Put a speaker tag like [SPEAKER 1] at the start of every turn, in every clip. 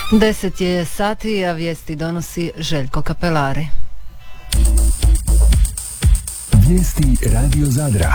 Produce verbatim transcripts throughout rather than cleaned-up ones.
[SPEAKER 1] Deset je sati, a vijesti donosi Željko Kapelari.
[SPEAKER 2] Vijesti Radio Zadra.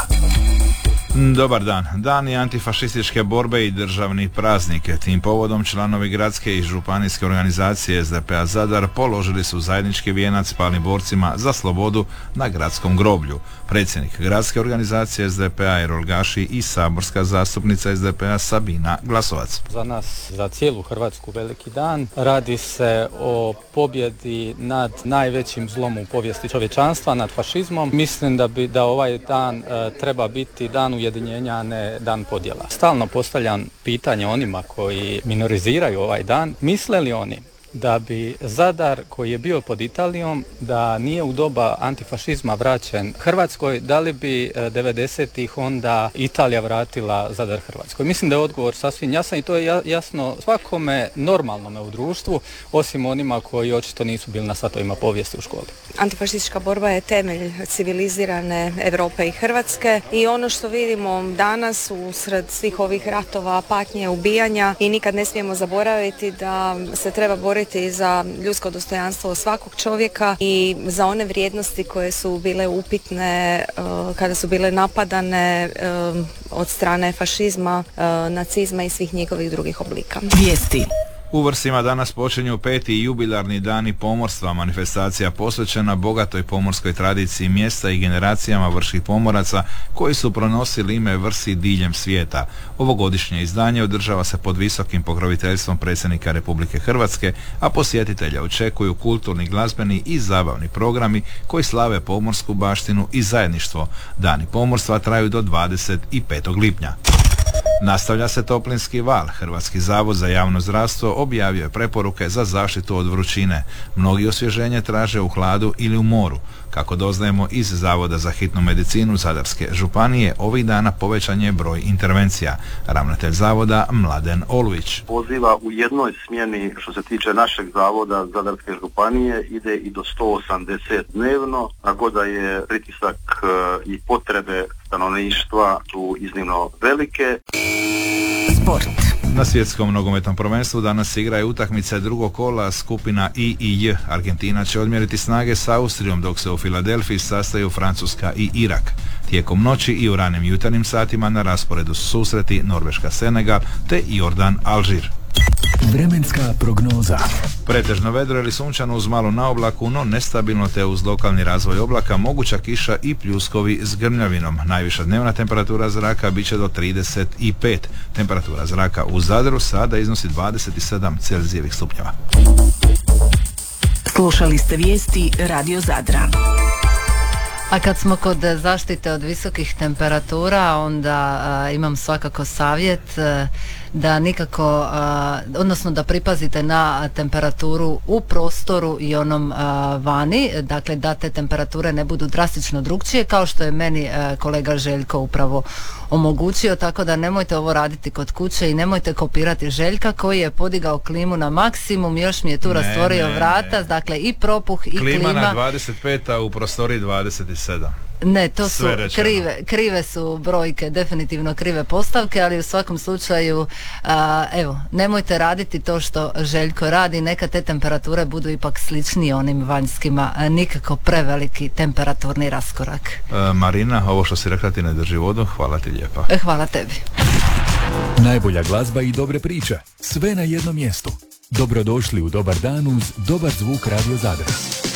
[SPEAKER 3] Dobar dan. Dan je antifašističke borbe i državni praznik. Tim povodom članovi gradske i županijske organizacije es de pe a Zadar položili su zajednički vijenac palnim borcima za slobodu na gradskom groblju. Predsjednik gradske organizacije es de pe a Erol Gaši i saborska zastupnica es de pe a Sabina Glasovac.
[SPEAKER 4] Za nas, za cijelu Hrvatsku veliki dan. Radi se o pobjedi nad najvećim zlom u povijesti čovječanstva, nad fašizmom. Mislim da bi da ovaj dan e, treba biti dan ujedinjenja, a ne dan podjela. Stalno postavljam pitanje onima koji minoriziraju ovaj dan, misle li oni da bi Zadar, koji je bio pod Italijom, da nije u doba antifašizma vraćen Hrvatskoj, da li bi devedesetih onda Italija vratila Zadar Hrvatskoj? Mislim da je odgovor sasvim jasan i to je jasno svakome normalnome u društvu, osim onima koji očito nisu bili na satovima povijesti u školi.
[SPEAKER 5] Antifašistička borba je temelj civilizirane Europe i Hrvatske i ono što vidimo danas usred svih ovih ratova, patnje, ubijanja, i nikad ne smijemo zaboraviti da se treba boriti za ljudsko dostojanstvo svakog čovjeka i za one vrijednosti koje su bile upitne uh, kada su bile napadane uh, od strane fašizma, uh, nacizma i svih njihovih drugih oblika.
[SPEAKER 1] Vijesti.
[SPEAKER 3] U Vrsima danas počinju peti jubilarni dani pomorstva, manifestacija posvećena bogatoj pomorskoj tradiciji mjesta i generacijama vrških pomoraca koji su pronosili ime Vrsi diljem svijeta. Ovogodišnje izdanje održava se pod visokim pokroviteljstvom predsjednika Republike Hrvatske, a posjetitelja očekuju kulturni, glazbeni i zabavni programi koji slave pomorsku baštinu i zajedništvo. Dani pomorstva traju do dvadeset petog lipnja. Nastavlja se toplinski val. Hrvatski zavod za javno zdravstvo objavio je preporuke za zaštitu od vrućine. Mnogi osvježenje traže u hladu ili u moru. Kako doznajemo iz Zavoda za hitnu medicinu Zadarske županije, ovih dana povećan je broj intervencija. Ravnatelj zavoda Mladen Olujić.
[SPEAKER 6] Poziva u jednoj smjeni što se tiče našeg zavoda Zadarske županije ide i do sto osamdeset dnevno, tako da je pritisak i potrebe stanovništva su iznimno velike.
[SPEAKER 1] Sport.
[SPEAKER 3] Na svjetskom nogometnom prvenstvu danas igraju utakmice drugog kola skupina I i J. Argentina će odmjeriti snage s Austrijom, dok se u Filadelfiji sastaju Francuska i Irak. Tijekom noći i u ranim jutarnjim satima na rasporedu su susreti Norveška Senegal te Jordan Alžir.
[SPEAKER 2] Vremenska prognoza.
[SPEAKER 3] Pretežno vedro ili sunčano uz malo na oblaku, no nestabilno te uz lokalni razvoj oblaka, moguća kiša i pljuskovi s grmljavinom. Najviša dnevna temperatura zraka bit će do trideset pet. Temperatura zraka u Zadru sada iznosi dvadeset sedam Celzijevih stupnjeva.
[SPEAKER 1] Slušali ste vijesti Radio Zadra. A kad smo kod zaštite od visokih temperatura, onda a, imam svakako savjet a, da nikako, a, odnosno da pripazite na temperaturu u prostoru i onom a, vani, dakle da te temperature ne budu drastično drukčije, kao što je meni a, kolega Željko upravo omogućio, tako da nemojte ovo raditi kod kuće i nemojte kopirati Željka koji je podigao klimu na maksimum, još mi je tu ne, rastvorio ne, vrata, ne. Dakle i propuh i klima.
[SPEAKER 3] Klima na dvadeset pet, a u prostoriji dvadeset sedam.
[SPEAKER 1] Ne, to su krive, krive su brojke, definitivno krive postavke, ali u svakom slučaju a, evo, nemojte raditi to što Željko radi, neka te temperature budu ipak sličnije onim vanjskima, a nikako preveliki temperaturni raskorak.
[SPEAKER 3] E, Marina, ovo što si rekla ti ne drži vodu, hvala ti lijepa.
[SPEAKER 1] E, hvala tebi.
[SPEAKER 2] Najbolja glazba i dobre priče, sve na jednom mjestu. Dobrodošli u Dobar dan uz dobar zvuk Radio Zadra.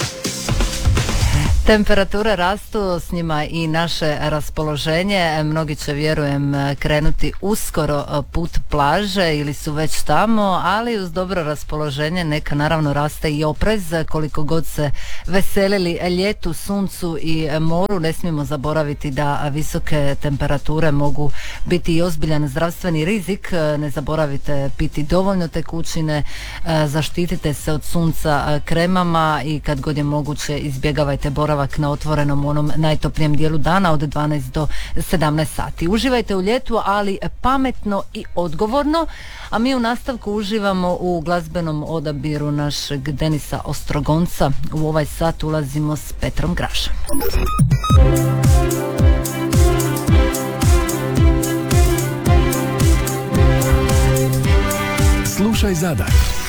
[SPEAKER 1] Temperature rastu, s njima i naše raspoloženje. Mnogi će, vjerujem, krenuti uskoro put plaže ili su već tamo, ali uz dobro raspoloženje neka naravno raste i oprez. Koliko god se veselili ljetu, suncu i moru, ne smijemo zaboraviti da visoke temperature mogu biti i ozbiljan zdravstveni rizik. Ne zaboravite piti dovoljno tekućine, zaštitite se od sunca kremama i kad god je moguće izbjegavajte boravak na otvorenom u onom najtoplijem dijelu dana od dvanaest do sedamnaest sati. Uživajte u ljetu, ali pametno i odgovorno, a mi u nastavku uživamo u glazbenom odabiru našeg Denisa Ostrogonca. U ovaj sat ulazimo s Petrom Grašom.
[SPEAKER 2] Slušaj Zadar.